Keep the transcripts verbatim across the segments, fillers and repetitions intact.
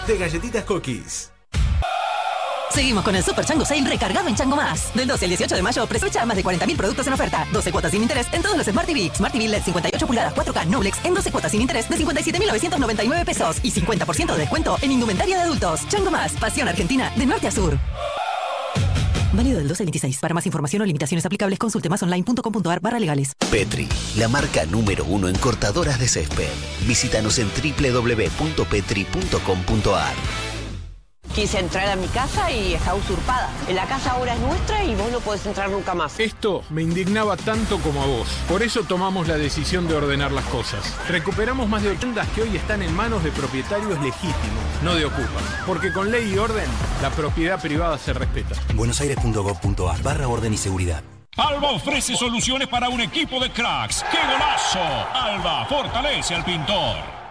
de galletitas Cookies. Seguimos con el Super Chango Sale recargado en Chango Más. Del doce al dieciocho de mayo, aprovecha más de cuarenta mil productos en oferta. doce cuotas sin interés en todos los Smart T V. Smart T V L E D cincuenta y ocho pulgadas cuatro K Noblex en doce cuotas sin interés de cincuenta y siete mil novecientos noventa y nueve pesos. Y cincuenta por ciento de descuento en indumentaria de adultos. Chango Más, pasión argentina, de norte a sur. Válido del doce al veintiséis. Para más información o limitaciones aplicables, consulte más online punto com punto a r barra legales. Petri, la marca número uno en cortadoras de césped. Visítanos en doble u doble u doble u punto petri punto com punto a r. Quise entrar a mi casa y está usurpada. La casa ahora es nuestra y vos no podés entrar nunca más. Esto me indignaba tanto como a vos. Por eso tomamos la decisión de ordenar las cosas. Recuperamos más de ochenta que hoy están en manos de propietarios legítimos, no de ocupas. Porque con ley y orden, la propiedad privada se respeta. buenosaires punto gov punto a r barra orden y seguridad. Alba ofrece soluciones para un equipo de cracks. ¡Qué golazo! Alba fortalece al pintor.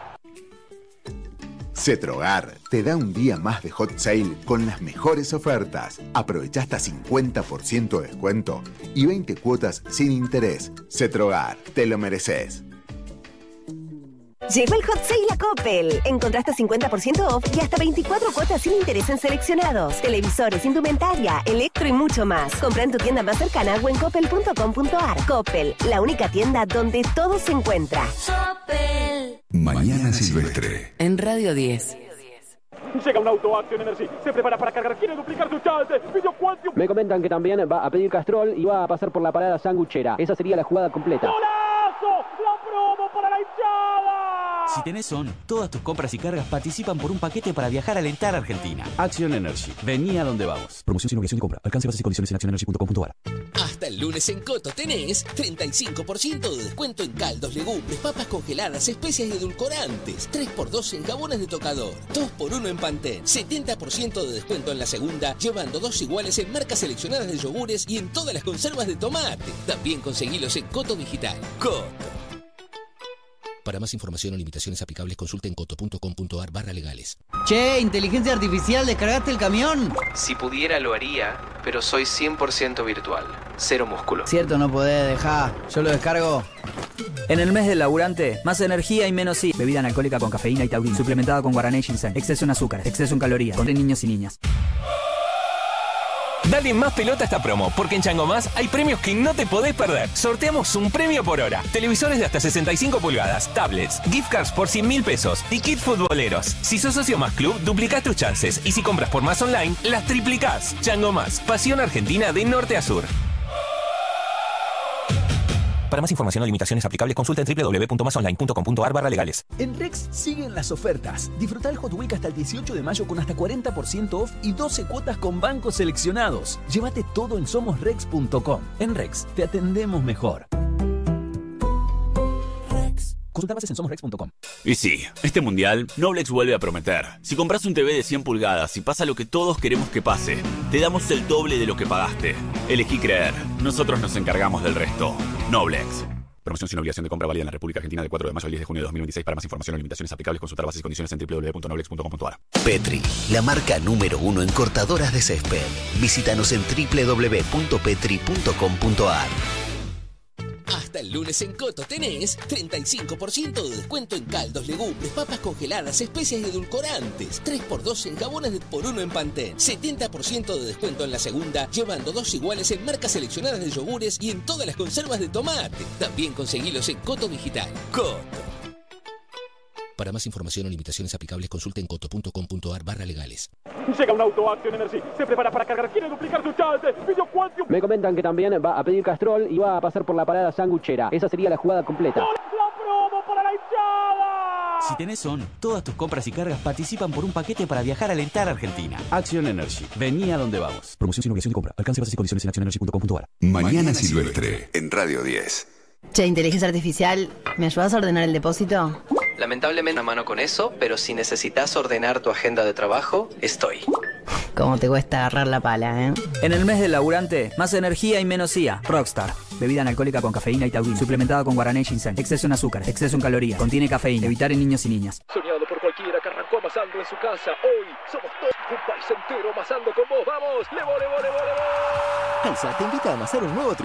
Cetrogar te da un día más de hot sale con las mejores ofertas. Aprovecha hasta cincuenta por ciento de descuento y veinte cuotas sin interés. Cetrogar, te lo mereces. Llegó el hot sale a Coppel. Encontraste cincuenta por ciento off y hasta veinticuatro cuotas sin interés en seleccionados, televisores, indumentaria, electro y mucho más. Compra en tu tienda más cercana o en coppel punto com punto a r. Coppel, la única tienda donde todo se encuentra. Coppel. Mañana Silvestre. En Radio diez. Llega un auto Action Energy, se prepara para cargar, quiere duplicar su chance, Video Quantum. Me comentan que también va a pedir Castrol y va a pasar por la parada sanguchera. Esa sería la jugada completa. ¡Golazo! ¡La promo para la hinchada! Si tenés Son, todas tus compras y cargas participan por un paquete para viajar a alentar a Argentina. Action Energy. Vení a donde vamos. Promoción sin obligación de compra. Alcance, bases y condiciones en action energy punto com punto a r. Hasta el lunes en Coto tenés treinta y cinco por ciento de descuento en caldos, legumbres, papas congeladas, especias y edulcorantes. tres por dos en jabones de tocador. dos por uno en Pantene. setenta por ciento de descuento en la segunda, llevando dos iguales en marcas seleccionadas de yogures y en todas las conservas de tomate. También conseguilos en Coto Digital. Coto. Para más información o limitaciones aplicables, consulta en coto punto com punto a r barra legales. Che, inteligencia artificial, ¿descargaste el camión? Si pudiera lo haría, pero soy cien por ciento virtual. Cero músculo. Cierto, no podés, dejá. Yo lo descargo. En el mes del laburante, más energía y menos sí. Bebida analcohólica con cafeína y taurina, suplementada con guaraná y ginseng. Exceso en azúcares, exceso en calorías. Contra niños y niñas. Dale más pelota a esta promo, porque en Chango Más hay premios que no te podés perder. Sorteamos un premio por hora. Televisores de hasta sesenta y cinco pulgadas, tablets, gift cards por cien mil pesos y kit futboleros. Si sos socio Más Club, duplicás tus chances. Y si compras por Más Online, las triplicás. Chango Más, pasión argentina de norte a sur. Para más información o limitaciones aplicables, consulta en doble u doble u doble u punto más online punto com punto a r barra legales. En Rex siguen las ofertas. Disfruta el Hot Week hasta el dieciocho de mayo con hasta cuarenta por ciento off y doce cuotas con bancos seleccionados. Llévate todo en somos rex punto com. En Rex te atendemos mejor. Consulta bases en somos rex punto com. Y sí, este mundial, Noblex vuelve a prometer. Si compras un T V de cien pulgadas y pasa lo que todos queremos que pase, te damos el doble de lo que pagaste. Elegí creer. Nosotros nos encargamos del resto. Noblex. Promoción sin obligación de compra válida en la República Argentina del cuatro de mayo al diez de junio de dos mil veintiséis. Para más información o limitaciones aplicables, consultar bases y condiciones en doble u doble u doble u punto noblex punto com punto a r. Petri, la marca número uno en cortadoras de césped. Visítanos en doble u doble u doble u punto petri punto com punto a r. Hasta el lunes en Coto tenés treinta y cinco por ciento de descuento en caldos, legumbres, papas congeladas, especias y edulcorantes. tres por dos en jabones de por uno en Pantene. setenta por ciento de descuento en la segunda, llevando dos iguales en marcas seleccionadas de yogures y en todas las conservas de tomate. También conseguilos en Coto Digital. Coto. Para más información o limitaciones aplicables, consulta en coto punto com punto a r barra legales. Llega un auto Action Energy, se prepara para cargar, quiere duplicar su chance, Video Quantum. Me comentan que también va a pedir Castrol y va a pasar por la parada sanguchera. Esa sería la jugada completa. ¡La promo para la hinchada! Si tenés Son, todas tus compras y cargas participan por un paquete para viajar a alentar a Argentina. Action Energy. Vení a donde vamos. Promoción sin obligación de compra. Alcance, bases y condiciones en action energy punto com punto a r. Mañana Silvestre. En Radio diez. Che, inteligencia artificial, ¿me ayudas a ordenar el depósito? Lamentablemente, a mano con eso, pero si necesitas ordenar tu agenda de trabajo, estoy. ¿Cómo te cuesta agarrar la pala, eh? En el mes del laburante, más energía y menos I A. Rockstar. Bebida analcohólica con cafeína y taurina, suplementada con guaraná y ginseng. Exceso en azúcares, exceso en calorías. Contiene cafeína. Evitar en niños y niñas. Soñado por cualquiera que arrancó amasando en su casa. Hoy somos todos un país entero amasando con vos. ¡Vamos! ¡Levo, levo, levo, levo! Alsa te invita a amasar un nuevo